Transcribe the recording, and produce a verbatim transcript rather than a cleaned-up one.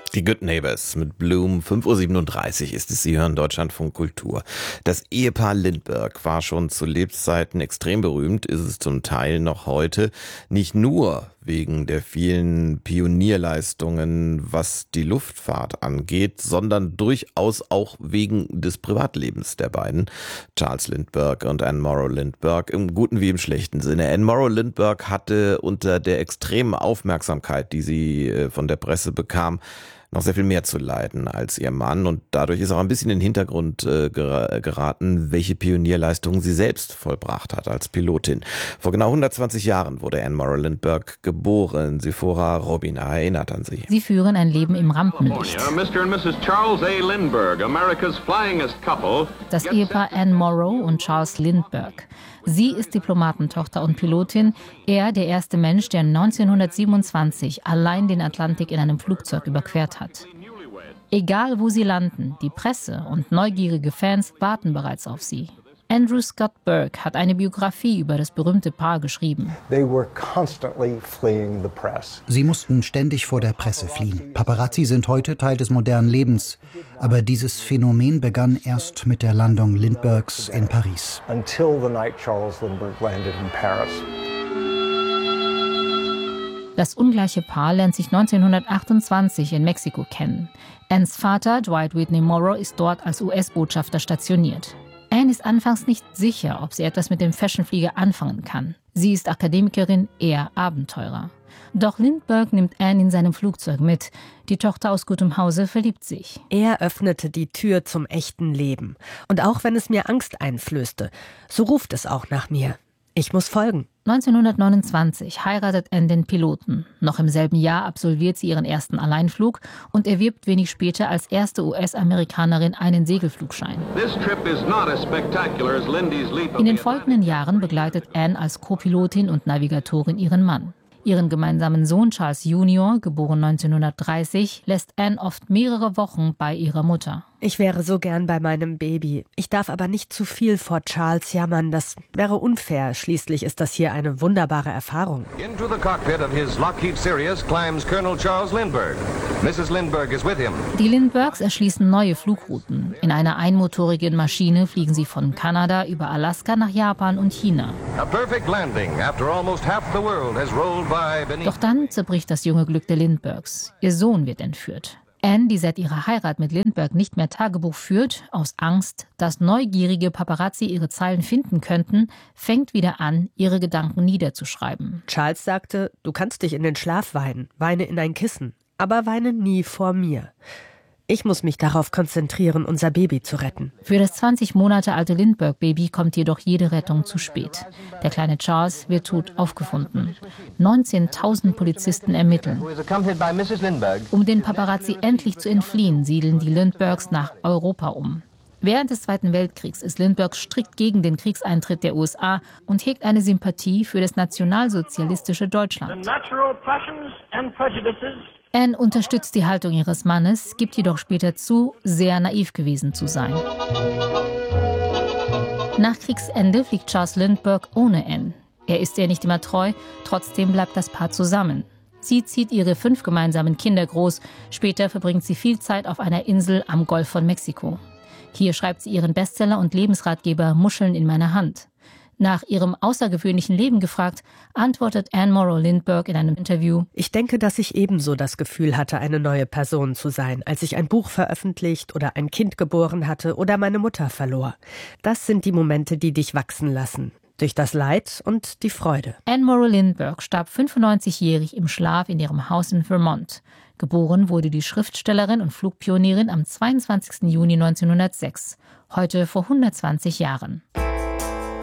Die Good Neighbors mit Bloom, fünf Uhr siebenunddreißig ist es, Sie hören Deutschlandfunk Kultur. Das Ehepaar Lindbergh war schon zu Lebzeiten extrem berühmt, ist es zum Teil noch heute. Nicht nur wegen der vielen Pionierleistungen, was die Luftfahrt angeht, sondern durchaus auch wegen des Privatlebens der beiden. Charles Lindbergh und Anne Morrow Lindbergh, im guten wie im schlechten Sinne. Anne Morrow Lindbergh hatte unter der extremen Aufmerksamkeit, die sie von der Presse bekam, noch sehr viel mehr zu leiden als ihr Mann, und dadurch ist auch ein bisschen in den Hintergrund äh, geraten, welche Pionierleistungen sie selbst vollbracht hat als Pilotin. Vor genau hundertzwanzig Jahren wurde Anne Morrow Lindbergh geboren. Sephora Robina erinnert an sie. Sie führen ein Leben im Rampenlicht. Das Ehepaar Anne Morrow und Charles Lindbergh. Sie ist Diplomatentochter und Pilotin, er der erste Mensch, der neunzehnhundertsiebenundzwanzig allein den Atlantik in einem Flugzeug überquert hat. Egal wo sie landen, die Presse und neugierige Fans warten bereits auf sie. Andrew Scott Burke hat eine Biografie über das berühmte Paar geschrieben. Sie mussten ständig vor der Presse fliehen. Paparazzi sind heute Teil des modernen Lebens. Aber dieses Phänomen begann erst mit der Landung Lindberghs in Paris. Das ungleiche Paar lernt sich neunzehnhundertachtundzwanzig in Mexiko kennen. Annes Vater, Dwight Whitney Morrow, ist dort als U S-Botschafter stationiert. Anne ist anfangs nicht sicher, ob sie etwas mit dem Fashionflieger anfangen kann. Sie ist Akademikerin, er Abenteurer. Doch Lindbergh nimmt Anne in seinem Flugzeug mit. Die Tochter aus gutem Hause verliebt sich. Er öffnete die Tür zum echten Leben. Und auch wenn es mir Angst einflößte, so ruft es auch nach mir. Ich muss folgen. neunzehnhundertneunundzwanzig heiratet Anne den Piloten. Noch im selben Jahr absolviert sie ihren ersten Alleinflug und erwirbt wenig später als erste U S-Amerikanerin einen Segelflugschein. In den folgenden Jahren begleitet Anne als Co-Pilotin und Navigatorin ihren Mann. Ihren gemeinsamen Sohn Charles Junior, geboren neunzehnhundertdreißig, lässt Anne oft mehrere Wochen bei ihrer Mutter. Ich wäre so gern bei meinem Baby. Ich darf aber nicht zu viel vor Charles jammern. Das wäre unfair. Schließlich ist das hier eine wunderbare Erfahrung. Into the cockpit of his Lockheed Sirius climbs Colonel Charles Lindbergh. Missus Lindbergh is with him. Die Lindberghs erschließen neue Flugrouten. In einer einmotorigen Maschine fliegen sie von Kanada über Alaska nach Japan und China. A perfect landing after almost half the world has rolled by beneath. Doch dann zerbricht das junge Glück der Lindberghs. Ihr Sohn wird entführt. Anne, die seit ihrer Heirat mit Lindbergh nicht mehr Tagebuch führt, aus Angst, dass neugierige Paparazzi ihre Zeilen finden könnten, fängt wieder an, ihre Gedanken niederzuschreiben. Charles sagte, du kannst dich in den Schlaf weinen, weine in ein Kissen, aber weine nie vor mir. Ich muss mich darauf konzentrieren, unser Baby zu retten. Für das zwanzig Monate alte Lindbergh-Baby kommt jedoch jede Rettung zu spät. Der kleine Charles wird tot aufgefunden. neunzehntausend Polizisten ermitteln. Um den Paparazzi endlich zu entfliehen, siedeln die Lindberghs nach Europa um. Während des Zweiten Weltkriegs ist Lindbergh strikt gegen den Kriegseintritt der U S A und hegt eine Sympathie für das nationalsozialistische Deutschland. Anne unterstützt die Haltung ihres Mannes, gibt jedoch später zu, sehr naiv gewesen zu sein. Nach Kriegsende fliegt Charles Lindbergh ohne Anne. Er ist ihr nicht immer treu, trotzdem bleibt das Paar zusammen. Sie zieht ihre fünf gemeinsamen Kinder groß, später verbringt sie viel Zeit auf einer Insel am Golf von Mexiko. Hier schreibt sie ihren Bestseller und Lebensratgeber Muscheln in meiner Hand. Nach ihrem außergewöhnlichen Leben gefragt, antwortet Anne Morrow Lindbergh in einem Interview: Ich denke, dass ich ebenso das Gefühl hatte, eine neue Person zu sein, als ich ein Buch veröffentlicht oder ein Kind geboren hatte oder meine Mutter verlor. Das sind die Momente, die dich wachsen lassen. Durch das Leid und die Freude. Anne Morrow Lindbergh starb fünfundneunzigjährig im Schlaf in ihrem Haus in Vermont. Geboren wurde die Schriftstellerin und Flugpionierin am zweiundzwanzigsten Juni neunzehnhundertsechs, heute vor hundertzwanzig Jahren.